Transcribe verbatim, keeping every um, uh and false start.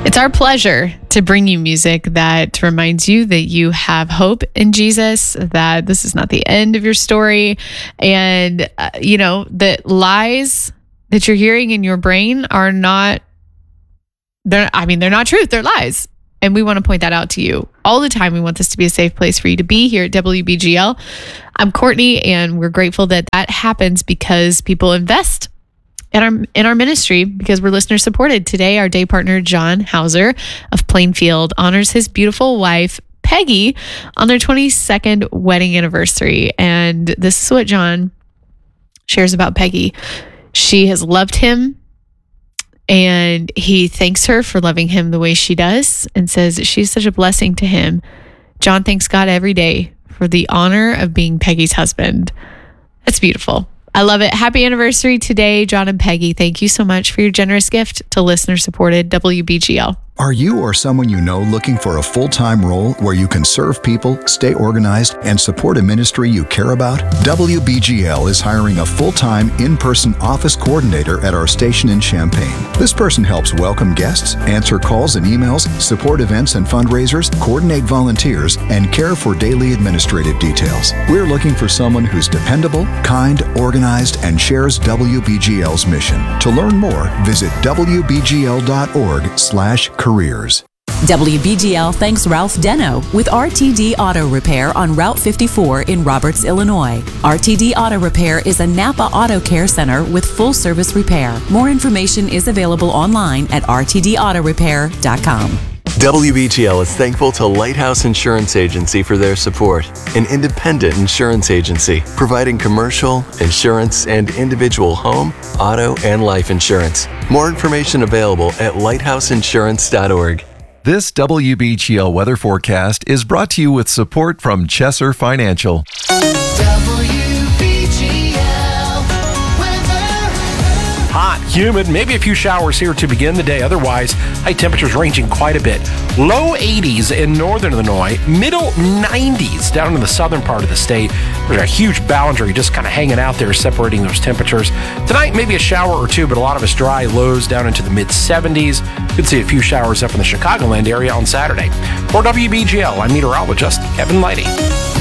It's our pleasure to bring you music that reminds you that you have hope in Jesus, that this is not the end of your story, and, uh, you know, that lies that you're hearing in your brain are not, they're, I mean, they're not truth, they're lies. And we want to point that out to you all the time. We want this to be a safe place for you to be here at W B G L. I'm Courtney, and we're grateful that that happens because people invest in our in our ministry because we're listener supported. Today, our day partner, John Hauser of Plainfield, honors his beautiful wife, Peggy, on their twenty-second wedding anniversary. And this is what John shares about Peggy. She has loved him, and he thanks her for loving him the way she does and says that she's such a blessing to him. John thanks God every day for the honor of being Peggy's husband. That's beautiful. I love it. Happy anniversary today, John and Peggy. Thank you so much for your generous gift to listener-supported W B G L. Are you or someone you know looking for a full-time role where you can serve people, stay organized, and support a ministry you care about? W B G L is hiring a full-time, in-person office coordinator at our station in Champaign. This person helps welcome guests, answer calls and emails, support events and fundraisers, coordinate volunteers, and care for daily administrative details. We're looking for someone who's dependable, kind, organized, and shares W B G L's mission. To learn more, visit W B G L dot org slash careers. W B G L thanks Ralph Deno with R T D Auto Repair on Route fifty-four in Roberts, Illinois. R T D Auto Repair is a Napa Auto Care Center with full-service repair. More information is available online at R T D auto repair dot com. W B G L is thankful to Lighthouse Insurance Agency for their support, an independent insurance agency providing commercial, insurance, and individual home, auto, and life insurance. More information available at lighthouse insurance dot org. This W B G L weather forecast is brought to you with support from Chesser Financial. Hot, humid, maybe a few showers here to begin the day. Otherwise, high temperatures ranging quite a bit. Low eighties in northern Illinois, middle nineties down in the southern part of the state. There's a huge boundary just kind of hanging out there separating those temperatures. Tonight, maybe a shower or two, but a lot of it's dry. Lows down into the mid seventies. Could see a few showers up in the Chicagoland area on Saturday. For W B G L, I'm meteorologist Kevin Lighty.